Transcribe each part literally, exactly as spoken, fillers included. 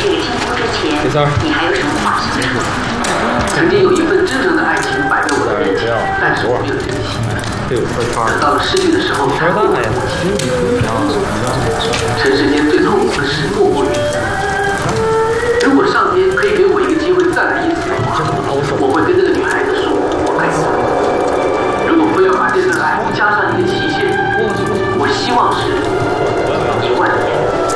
这三儿， 曾经有一份真正的爱情摆在我的面前，但是我没有珍惜。 这有块叉。 到了失去的时候，才后悔莫及。尘世间最痛苦的事莫过于此。如果上天可以给我一个机会再来一次的话，我会跟这个女孩子说我爱她。如果非要把这份爱加上一个期限，我希望是一万年。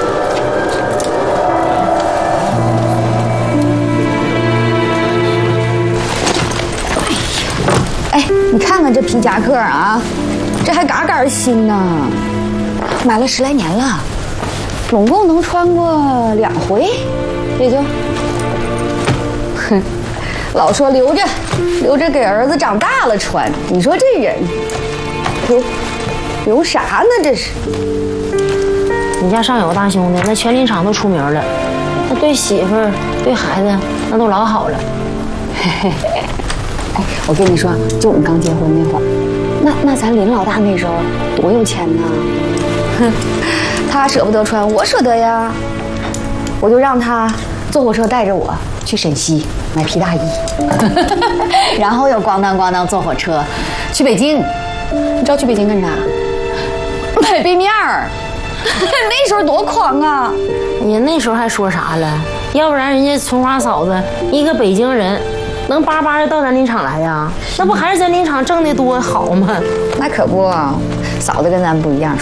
哎，你看看这皮夹克啊，这还嘎嘎新呢，买了十来年了，总共能穿过两回，也就，哼，老说留着，留着给儿子长大了穿。你说这人，留留啥呢？这是。 你家上有个大兄弟，那全林场都出名了，那对媳妇儿、对孩子那都老好了。 嘿嘿嘿。哎，我跟你说，就我们刚结婚那会儿，那那咱林老大那时候多有钱呢！哼，他舍不得穿，我舍得呀。我就让他坐火车带着我去陕西买皮大衣，然后又咣当咣当坐火车去北京。你知道去北京干啥？买杯面儿。那时候多狂啊！ 你那时候还说啥了？要不然人家春花嫂子一个北京人。能巴巴的到咱林场来呀？那不还是咱林场挣的多好吗？ 那可不，嫂子跟咱不一样，